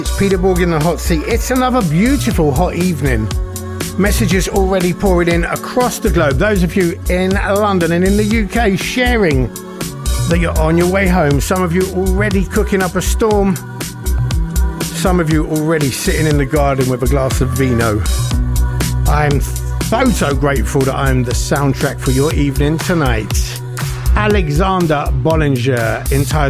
It's Peter Borg in the hot seat. It's another beautiful hot evening. Messages already pouring in across the globe. Those of you in London and in the UK sharing that you're on your way home. Some of you already cooking up a storm. Some of you already sitting in the garden with a glass of vino. I'm so grateful that I'm the soundtrack for your evening tonight. Alexander Bollinger, entitled